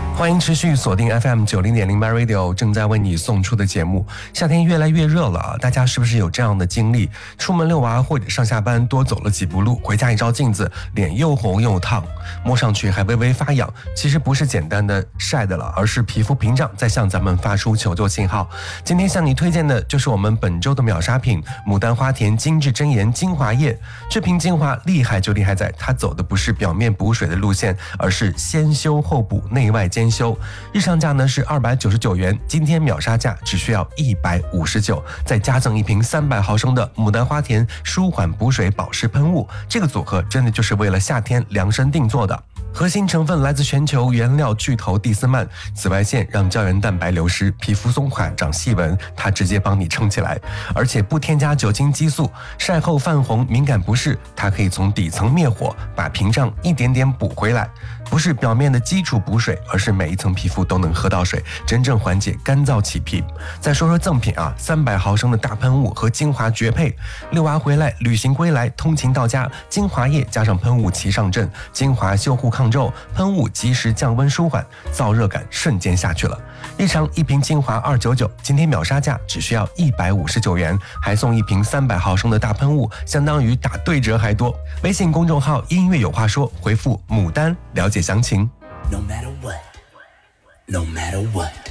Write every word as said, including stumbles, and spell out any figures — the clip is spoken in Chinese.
欢迎持续锁定 F M 九零点零 My Radio 正在为你送出的节目。夏天越来越热了，大家是不是有这样的经历？出门遛娃或者上下班多走了几步路，回家一照镜子，脸又红又烫，摸上去还微微发痒。其实不是简单的晒的了，而是皮肤屏障在向咱们发出求救信号。今天向你推荐的就是我们本周的秒杀品牡丹花田精致真颜精华液。这瓶精华厉害就厉害在它走的不是表面补水的路线，而是先修后补，内外兼修。日上价呢是二百九十九元，今天秒杀价只需要一百五十九，再加赠一瓶三百毫升的牡丹花田舒缓补水保湿喷雾。这个组合真的就是为了夏天量身定做的。核心成分来自全球原料巨头蒂斯曼，紫外线让胶原蛋白流失，皮肤松垮长细纹，它直接帮你撑起来，而且不添加酒精激素，晒后泛红敏感不适，它可以从底层灭火，把屏障一点点补回来。不是表面的基础补水，而是每一层皮肤都能喝到水，真正缓解干燥起皮。再说说赠品啊，三百毫升的大喷雾和精华绝配，遛娃回来，旅行归来，通勤到家，精华液加上喷雾齐上阵，精华修护抗皱，喷雾及时降温舒缓，燥热感瞬间下去了。日常一瓶精华二百九十九，今天秒杀价只需要一百五十九元，还送一瓶三百毫升的大喷雾，相当于打对折还多。微信公众号音乐有话说，回复牡丹了解详情。 No matter what, no matter what.